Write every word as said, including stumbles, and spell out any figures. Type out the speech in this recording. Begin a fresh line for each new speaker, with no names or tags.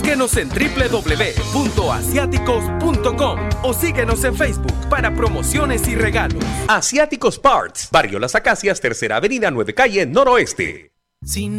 Síguenos en doble u doble u doble u punto asiáticos punto com o síguenos en Facebook para promociones y regalos. Asiáticos Parts, Barrio Las Acacias, Tercera Avenida, nueve Calle, Noroeste.
Sin